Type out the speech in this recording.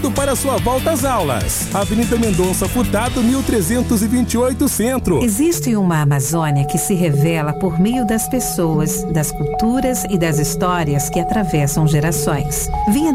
tudo para sua volta às aulas. Avenida Mendonça Furtado, 1328 Centro. Existe uma Amazônia que se revela por meio das pessoas, das culturas e das histórias que atravessam gerações. Venha